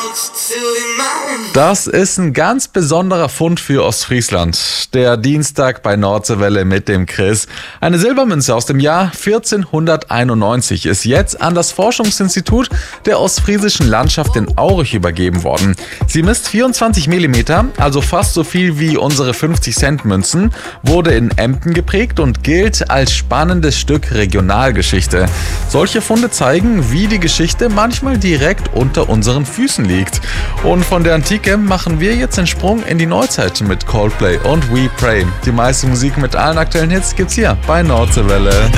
Das ist ein ganz besonderer Fund für Ostfriesland. Der Dienstag bei Nordseewelle mit dem Chris. Eine Silbermünze aus dem Jahr 1491 ist jetzt an das Forschungsinstitut der ostfriesischen Landschaft in Aurich übergeben worden. Sie misst 24 mm, also fast so viel wie unsere 50-Cent-Münzen, wurde in Emden geprägt und gilt als spannendes Stück Regionalgeschichte. Solche Funde zeigen, wie die Geschichte manchmal direkt unter unseren Füßen liegt. Und von der Antike machen wir jetzt den Sprung in die Neuzeit mit Coldplay und We Pray. Die meiste Musik mit allen aktuellen Hits gibt's hier bei Nordseewelle.